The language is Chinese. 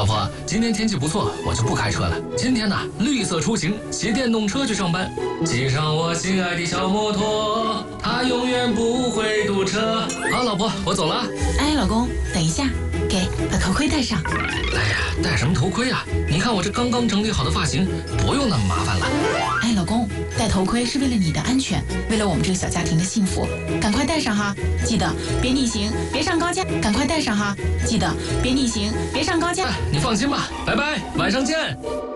老婆，今天天气不错，我就不开车了。今天呢，绿色出行，骑电动车去上班。骑上我心爱的小摩托，它永远不会堵车。好，老婆，我走了。 哎，老公，等一下，把头盔戴上。 哎呀，戴什么头盔啊？你看我这刚刚整理好的发型，不用那么麻烦了。 哎，老公，戴头盔是为了你的安全，为了我们这个小家庭的幸福，赶快戴上哈！记得别逆行，别上高架，赶快戴上哈！记得别逆行，别上高架。 你放心吧，拜拜，晚上见。